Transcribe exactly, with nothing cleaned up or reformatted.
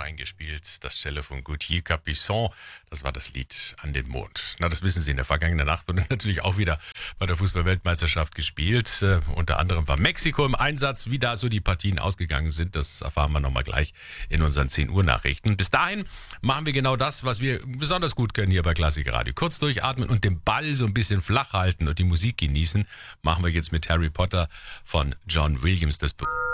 eingespielt. Das Cello von Gauthier Capuçon. Das war das Lied An den Mond. Na, das wissen Sie, in der vergangenen Nacht wurde natürlich auch wieder bei der Fußball-Weltmeisterschaft gespielt. Äh, unter anderem war Mexiko im Einsatz. Wie da so die Partien ausgegangen sind, das erfahren wir nochmal gleich in unseren zehn Uhr Nachrichten. Bis dahin machen wir genau das, was wir besonders gut können hier bei Klassik Radio. Kurz durchatmen und den Ball so ein bisschen flach halten und die Musik genießen. Machen wir jetzt mit Harry Potter von John Williams. Das